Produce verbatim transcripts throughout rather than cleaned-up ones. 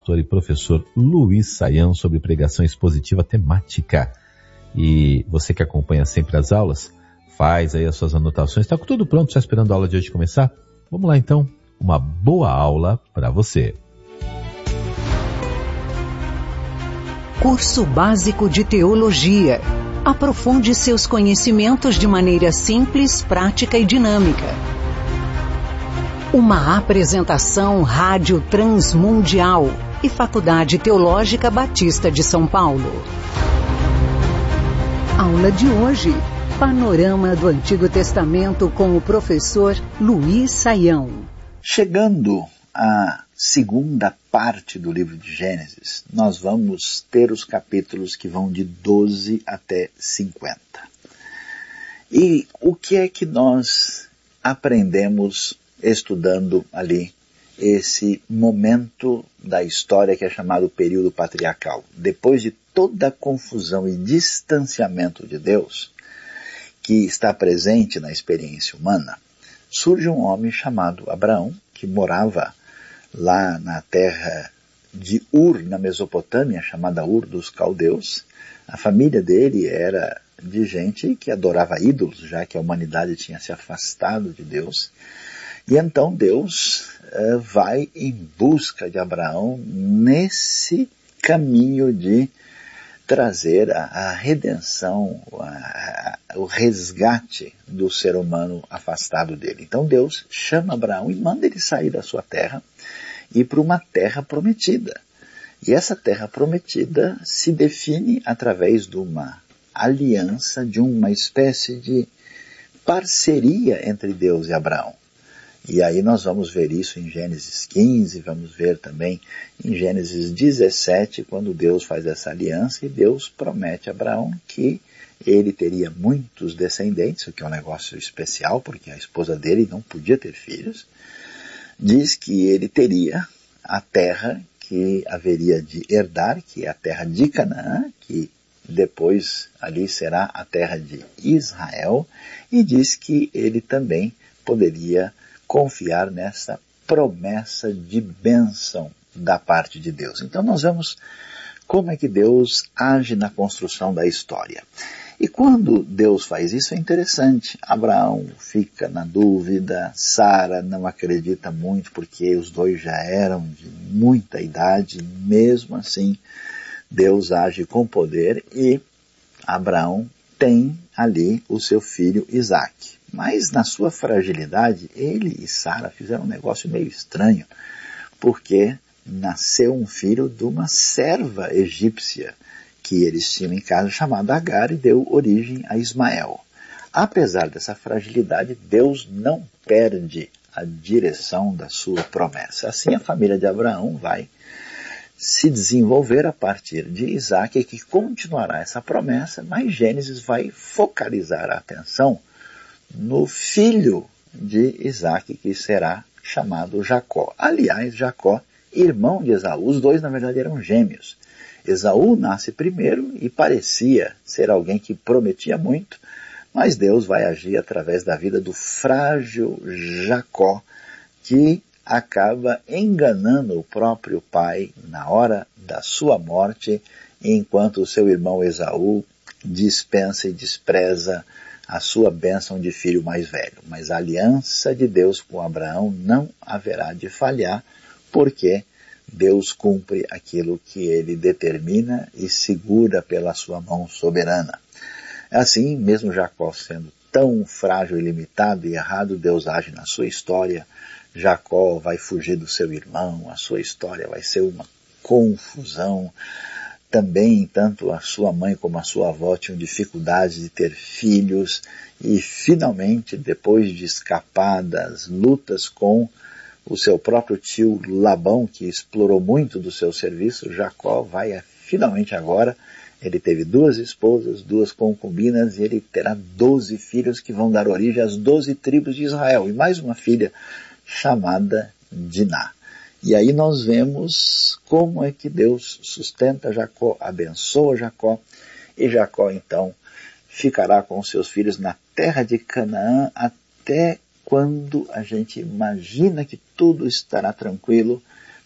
e professor Luiz Saião sobre pregação expositiva temática. E você que acompanha sempre as aulas, faz aí as suas anotações. Está tudo pronto, só esperando a aula de hoje começar? Vamos lá então, uma boa aula para você. Curso Básico de Teologia. Aprofunde seus conhecimentos de maneira simples, prática e dinâmica. Uma apresentação Rádio Transmundial e Faculdade Teológica Batista de São Paulo. Aula de hoje, Panorama do Antigo Testamento com o professor Luiz Saião. Chegando à segunda parte do livro de Gênesis, nós vamos ter os capítulos que vão de doze até cinquenta. E o que é que nós aprendemos estudando ali esse momento da história que é chamado período patriarcal? Depois de toda a confusão e distanciamento de Deus que está presente na experiência humana, surge um homem chamado Abraão, que morava lá na terra de Ur, na Mesopotâmia, chamada Ur dos Caldeus. A família dele era de gente que adorava ídolos, já que a humanidade tinha se afastado de Deus. E então Deus uh, vai em busca de Abraão nesse caminho de trazer a, a redenção, a, a, o resgate do ser humano afastado dele. Então Deus chama Abraão e manda ele sair da sua terra e ir para uma terra prometida. E essa terra prometida se define através de uma aliança, de uma espécie de parceria entre Deus e Abraão. E aí nós vamos ver isso em Gênesis quinze, vamos ver também em Gênesis dezessete, quando Deus faz essa aliança e Deus promete a Abraão que ele teria muitos descendentes, o que é um negócio especial, porque a esposa dele não podia ter filhos. Diz que ele teria a terra que haveria de herdar, que é a terra de Canaã, que depois ali será a terra de Israel, e diz que ele também poderia confiar nessa promessa de bênção da parte de Deus. Então nós vemos como é que Deus age na construção da história. E quando Deus faz isso é interessante. Abraão fica na dúvida, Sara não acredita muito porque os dois já eram de muita idade, mesmo assim Deus age com poder e Abraão tem ali o seu filho Isaque. Mas na sua fragilidade, ele e Sara fizeram um negócio meio estranho, porque nasceu um filho de uma serva egípcia que eles tinham em casa chamada Agar e deu origem a Ismael. Apesar dessa fragilidade, Deus não perde a direção da sua promessa. Assim a família de Abraão vai se desenvolver a partir de Isaque, que continuará essa promessa, mas Gênesis vai focalizar a atenção no filho de Isaque, que será chamado Jacó. Aliás, Jacó, irmão de Esaú, os dois na verdade eram gêmeos. Esaú nasce primeiro e parecia ser alguém que prometia muito, mas Deus vai agir através da vida do frágil Jacó, que acaba enganando o próprio pai na hora da sua morte, enquanto o seu irmão Esaú dispensa e despreza a sua bênção de filho mais velho. Mas a aliança de Deus com Abraão não haverá de falhar, porque Deus cumpre aquilo que ele determina e segura pela sua mão soberana. Assim, mesmo Jacó sendo tão frágil e limitado e errado, Deus age na sua história. Jacó vai fugir do seu irmão, a sua história vai ser uma confusão. Também, tanto a sua mãe como a sua avó tinham dificuldade de ter filhos e, finalmente, depois de escapar das lutas com o seu próprio tio Labão, que explorou muito do seu serviço, Jacó vai, finalmente agora, ele teve duas esposas, duas concubinas, e ele terá doze filhos que vão dar origem às doze tribos de Israel, e mais uma filha chamada Diná. E aí nós vemos como é que Deus sustenta Jacó, abençoa Jacó, e Jacó então ficará com seus filhos na terra de Canaã até quando a gente imagina que tudo estará tranquilo,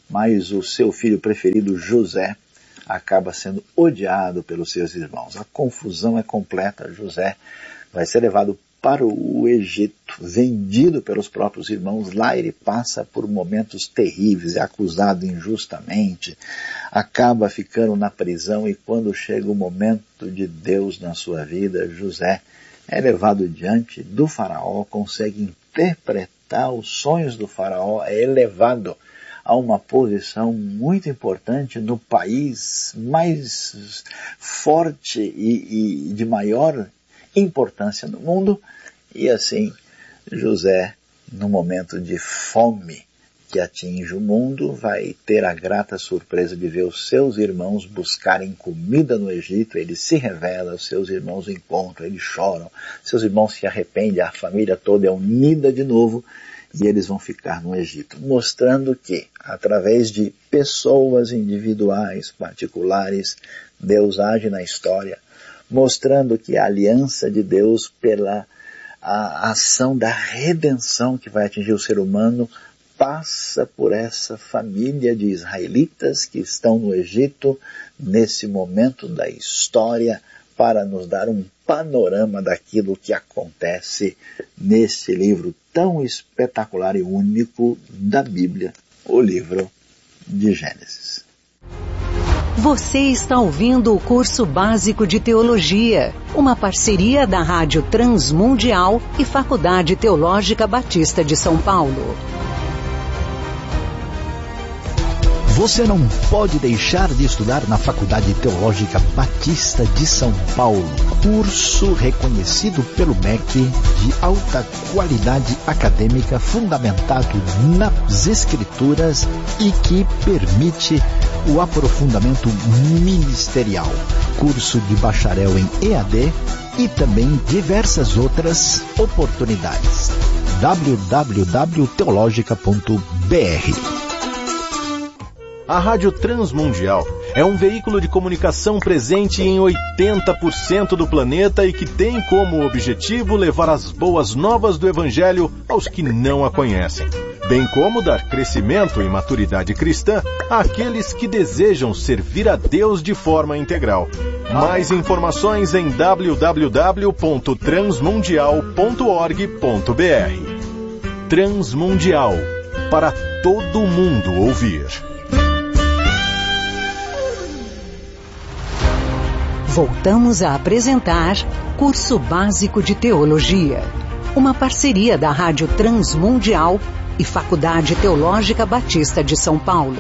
mas o seu filho preferido, José, acaba sendo odiado pelos seus irmãos. A confusão é completa. José vai ser levado para o Egito, vendido pelos próprios irmãos. Lá ele passa por momentos terríveis, é acusado injustamente, acaba ficando na prisão, e quando chega o momento de Deus na sua vida, José é levado diante do faraó, consegue interpretar os sonhos do faraó, é elevado a uma posição muito importante no país mais forte e, e de maior importância no mundo. E assim, José, no momento de fome que atinge o mundo, vai ter a grata surpresa de ver os seus irmãos buscarem comida no Egito. Ele se revela, os seus irmãos o encontram, eles choram, seus irmãos se arrependem, a família toda é unida de novo, e eles vão ficar no Egito, mostrando que, através de pessoas individuais, particulares, Deus age na história, mostrando que a aliança de Deus pela a ação da redenção que vai atingir o ser humano passa por essa família de israelitas que estão no Egito nesse momento da história, para nos dar um panorama daquilo que acontece nesse livro tão espetacular e único da Bíblia, o livro de Gênesis. Você está ouvindo o curso básico de teologia, uma parceria da Rádio Transmundial e Faculdade Teológica Batista de São Paulo. Você não pode deixar de estudar na Faculdade Teológica Batista de São Paulo. Curso reconhecido pelo M E C de alta qualidade acadêmica, fundamentado nas Escrituras e que permite o aprofundamento ministerial. Curso de bacharel em E A D e também diversas outras oportunidades. w w w ponto teologica ponto b r. A Rádio Transmundial é um veículo de comunicação presente em oitenta por cento do planeta e que tem como objetivo levar as boas novas do Evangelho aos que não a conhecem, bem como dar crescimento e maturidade cristã àqueles que desejam servir a Deus de forma integral. Mais informações em w w w ponto transmundial ponto org ponto b r. Transmundial, para todo mundo ouvir. Voltamos a apresentar Curso Básico de Teologia, uma parceria da Rádio Transmundial e Faculdade Teológica Batista de São Paulo.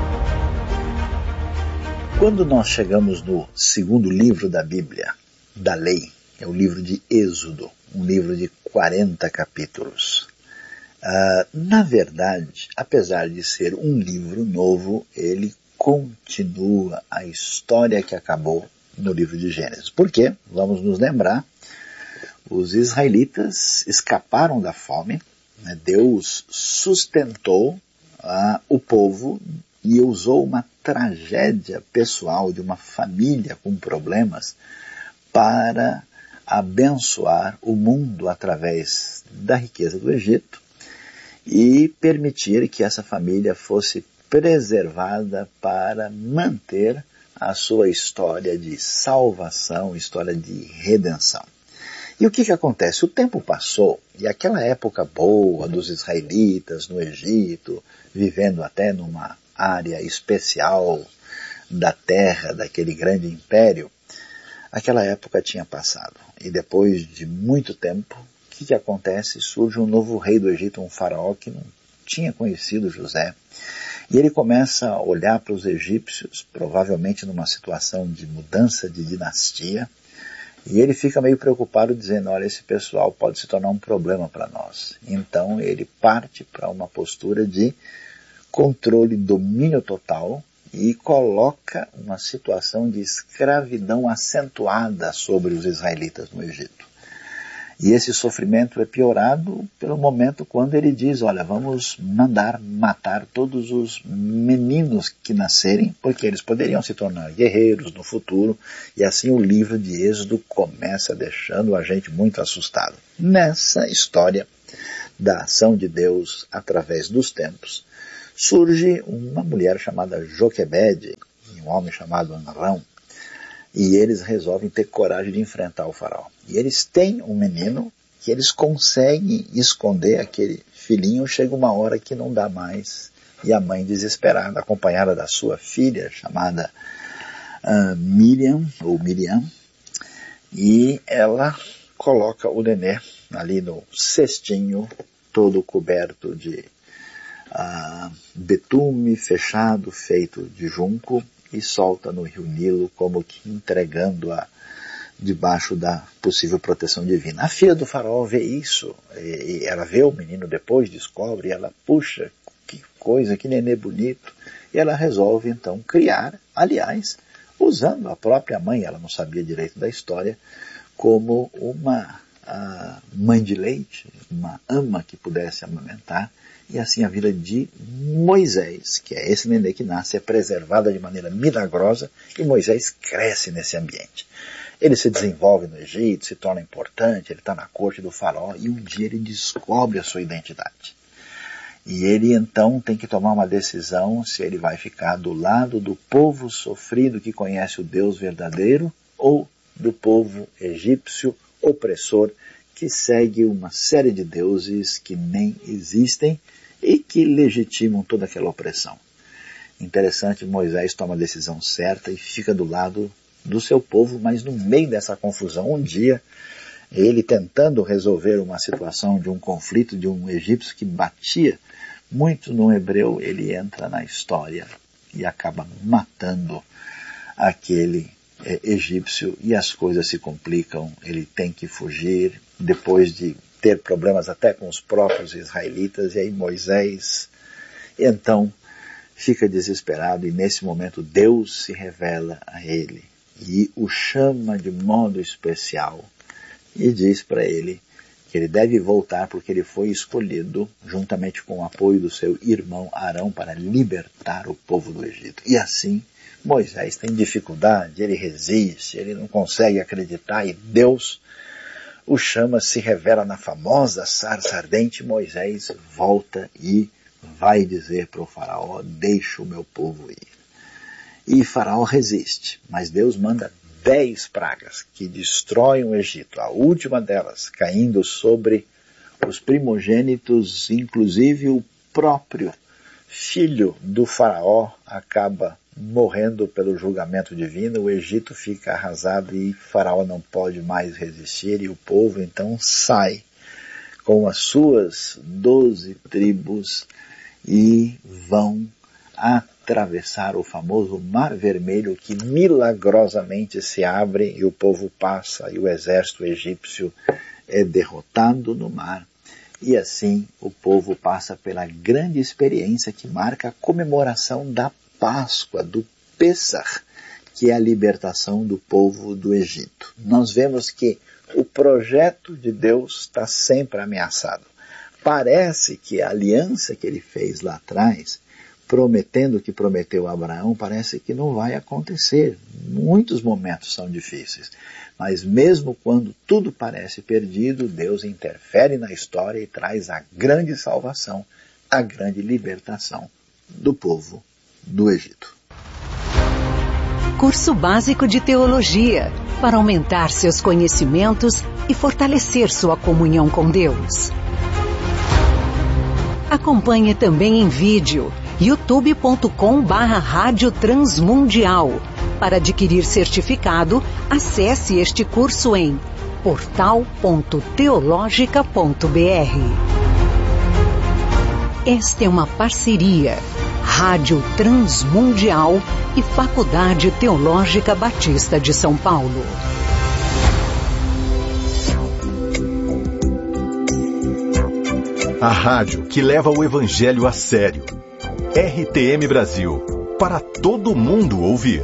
Quando nós chegamos no segundo livro da Bíblia, da Lei, é o livro de Êxodo, um livro de quarenta capítulos. Uh, na verdade, apesar de ser um livro novo, ele continua a história que acabou no livro de Gênesis. Por quê? Vamos nos lembrar, os israelitas escaparam da fome, né? Deus sustentou uh, o povo e usou uma tragédia pessoal de uma família com problemas para abençoar o mundo através da riqueza do Egito e permitir que essa família fosse preservada para manter a sua história de salvação, história de redenção. E o que que acontece? O tempo passou e aquela época boa dos israelitas no Egito, vivendo até numa área especial da terra, daquele grande império, aquela época tinha passado. E depois de muito tempo, o que que acontece? Surge um novo rei do Egito, um faraó que não tinha conhecido José. E ele começa a olhar para os egípcios, provavelmente numa situação de mudança de dinastia, e ele fica meio preocupado dizendo, olha, esse pessoal pode se tornar um problema para nós. Então ele parte para uma postura de controle, domínio total, e coloca uma situação de escravidão acentuada sobre os israelitas no Egito. E esse sofrimento é piorado pelo momento quando ele diz, olha, vamos mandar matar todos os meninos que nascerem, porque eles poderiam se tornar guerreiros no futuro, e assim o livro de Êxodo começa deixando a gente muito assustado. Nessa história da ação de Deus através dos tempos, surge uma mulher chamada Joquebede e um homem chamado Amrão, e eles resolvem ter coragem de enfrentar o faraó. E eles têm um menino que eles conseguem esconder aquele filhinho, chega uma hora que não dá mais, e a mãe desesperada, acompanhada da sua filha, chamada uh, Miriam, ou Miriam, e ela coloca o nenê ali no cestinho, todo coberto de uh, betume, fechado, feito de junco, e solta no rio Nilo, como que entregando-a debaixo da possível proteção divina. A filha do faraó vê isso, e ela vê o menino depois, descobre, e ela, puxa, que coisa, que nenê bonito, e ela resolve então criar, aliás, usando a própria mãe, ela não sabia direito da história, como uma a mãe de leite, uma ama que pudesse amamentar, e assim a vida de Moisés, que é esse nenê que nasce, é preservada de maneira milagrosa, e Moisés cresce nesse ambiente. Ele se desenvolve no Egito, se torna importante, ele está na corte do faraó, e um dia ele descobre a sua identidade. E ele então tem que tomar uma decisão se ele vai ficar do lado do povo sofrido que conhece o Deus verdadeiro, ou do povo egípcio opressor que segue uma série de deuses que nem existem e que legitimam toda aquela opressão. Interessante, Moisés toma a decisão certa e fica do lado do seu povo, mas no meio dessa confusão, um dia, ele tentando resolver uma situação de um conflito de um egípcio que batia muito no hebreu, ele entra na história e acaba matando aquele é, egípcio, e as coisas se complicam, ele tem que fugir, depois de ter problemas até com os próprios israelitas, e aí Moisés, então, fica desesperado, e nesse momento Deus se revela a ele, e o chama de modo especial, e diz para ele que ele deve voltar porque ele foi escolhido, juntamente com o apoio do seu irmão Arão, para libertar o povo do Egito. E assim, Moisés tem dificuldade, ele resiste, ele não consegue acreditar, e Deus o chama, se revela na famosa sarça ardente. Moisés volta e vai dizer para o faraó, deixa o meu povo ir. E faraó resiste, mas Deus manda dez pragas que destroem o Egito, a última delas caindo sobre os primogênitos, inclusive o próprio filho do faraó acaba morrendo pelo julgamento divino. O Egito fica arrasado e faraó não pode mais resistir, e o povo então sai com as suas doze tribos e vão atravessar o famoso Mar Vermelho, que milagrosamente se abre e o povo passa, e o exército egípcio é derrotado no mar. E assim o povo passa pela grande experiência que marca a comemoração da Páscoa, do Pessach, que é a libertação do povo do Egito. Nós vemos que o projeto de Deus está sempre ameaçado. Parece que a aliança que ele fez lá atrás, prometendo o que prometeu a Abraão, parece que não vai acontecer. Muitos momentos são difíceis, mas mesmo quando tudo parece perdido, Deus interfere na história e traz a grande salvação, a grande libertação do povo do Egito. Curso Básico de Teologia, para aumentar seus conhecimentos e fortalecer sua comunhão com Deus. Acompanhe também em vídeo, youtube ponto com barra Rádio Transmundial. Para adquirir certificado, acesse este curso em portal ponto teologica ponto br. Esta é uma parceria Rádio Transmundial e Faculdade Teológica Batista de São Paulo. A rádio que leva o Evangelho a sério. R T M Brasil, para todo mundo ouvir.